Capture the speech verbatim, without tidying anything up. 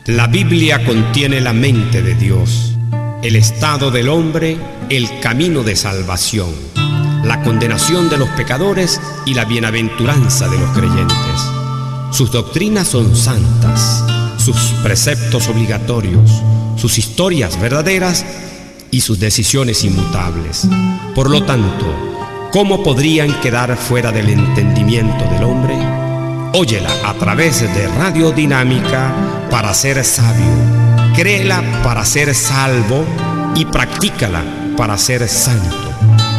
La Biblia contiene la mente de Dios, el estado del hombre, el camino de salvación, la condenación de los pecadores y la bienaventuranza de los creyentes. Sus doctrinas son santas, sus preceptos obligatorios, sus historias verdaderas y sus decisiones inmutables. Por lo tanto, ¿cómo podrían quedar fuera del entendimiento del hombre? Óyela a través de Radio Dinámica para ser sabio, créela para ser salvo y practícala para ser santo.